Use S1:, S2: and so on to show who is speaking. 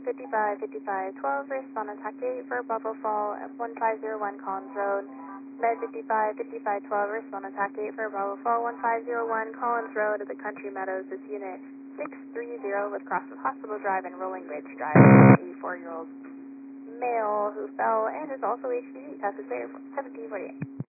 S1: 5512, respond on TAC 8 for Bravo Fall at 1501 Collins Road. Med 5512, respond on TAC 8 for Bravo Fall 1501 Collins Road at the Country Meadows. This unit 630 with Crossroads Hospital Drive and Rolling Ridge Drive. 84-year-old male who fell and is also HPV. Passes 1748.